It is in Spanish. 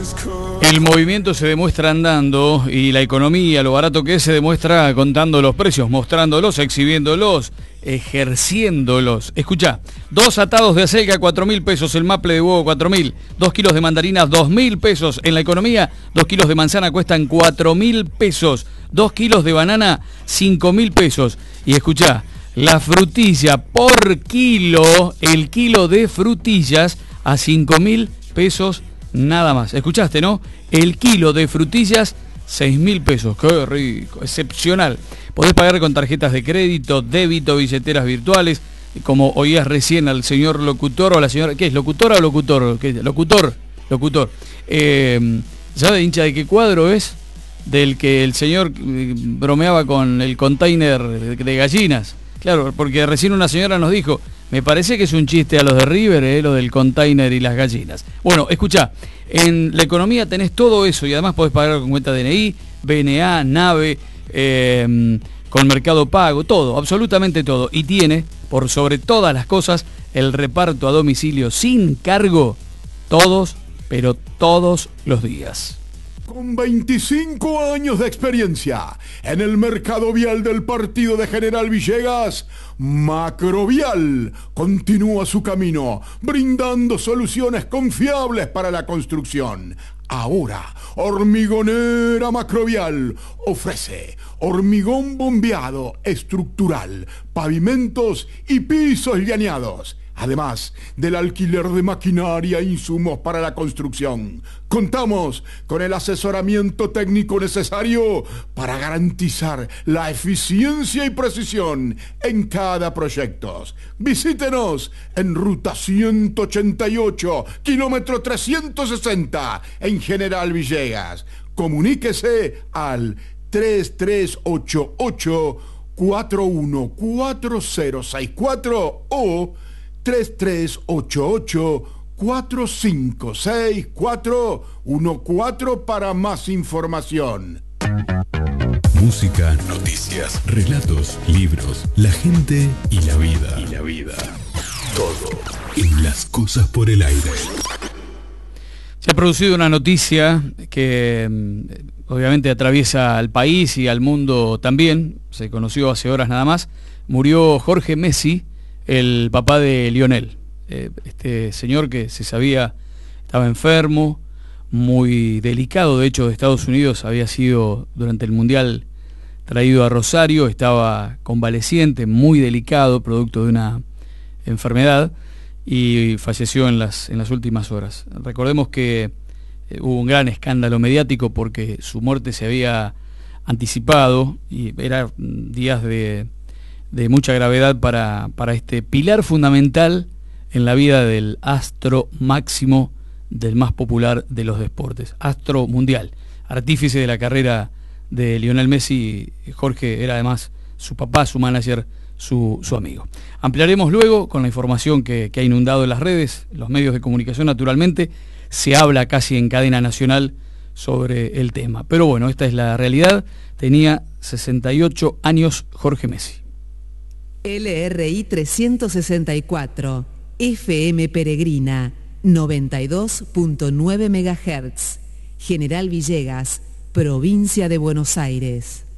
El movimiento se demuestra andando y la economía, lo barato que es, se demuestra contando los precios, mostrándolos, exhibiéndolos, ejerciéndolos. Escuchá, 2 atados de acelga, 4.000 pesos, el maple de huevo, 4.000, 2 kilos de mandarinas, 2.000 pesos. En la economía, 2 kilos de manzana cuestan 4.000 pesos, 2 kilos de banana, 5.000 pesos. Y escuchá, la frutilla por kilo, el kilo de frutillas a 5.000 pesos nada más. ¿Escuchaste, no? El kilo de frutillas, 6.000 pesos. ¡Qué rico! Excepcional. Podés pagar con tarjetas de crédito, débito, billeteras virtuales, como oías recién al señor locutor o a la señora... ¿Qué es? ¿Locutora o locutor? ¿Qué es? Locutor. ¿Sabe, hincha, de qué cuadro es? Del que el señor bromeaba con el container de gallinas. Claro, porque recién una señora nos dijo, me parece que es un chiste a los de River, lo del container y las gallinas. Bueno, escuchá, en la economía tenés todo eso y además podés pagar con cuenta DNI, BNA, NAVE, con Mercado Pago, todo, absolutamente todo. Y tiene, por sobre todas las cosas, el reparto a domicilio sin cargo todos, pero todos los días. Con 25 años de experiencia en el mercado vial del partido de General Villegas, Macrovial continúa su camino, brindando soluciones confiables para la construcción. Ahora, Hormigonera Macrovial ofrece hormigón bombeado estructural, pavimentos y pisos llaneados. Además del alquiler de maquinaria e insumos para la construcción, contamos con el asesoramiento técnico necesario para garantizar la eficiencia y precisión en cada proyecto. Visítenos en Ruta 188, kilómetro 360, en General Villegas. Comuníquese al 3388 414064 o 3388-456414 para más información. Música, noticias, relatos, libros, la gente y la vida. Todo en Las Cosas por el Aire. Se ha producido una noticia que obviamente atraviesa al país y al mundo también. Se conoció hace horas nada más. Murió Jorge Messi, el papá de Lionel, este señor que se sabía estaba enfermo, muy delicado, de hecho de Estados Unidos había sido durante el Mundial traído a Rosario, estaba convaleciente, muy delicado, producto de una enfermedad, y falleció en las últimas horas. Recordemos que hubo un gran escándalo mediático porque su muerte se había anticipado y eran días de mucha gravedad para este pilar fundamental en la vida del astro máximo, del más popular de los deportes, astro mundial, artífice de la carrera de Lionel Messi. Jorge era además su papá, su manager, su amigo. Ampliaremos luego con la información que ha inundado las redes, los medios de comunicación naturalmente, se habla casi en cadena nacional sobre el tema. Pero bueno, esta es la realidad, tenía 68 años Jorge Messi. LRI 364, FM Peregrina, 92.9 MHz, General Villegas, provincia de Buenos Aires.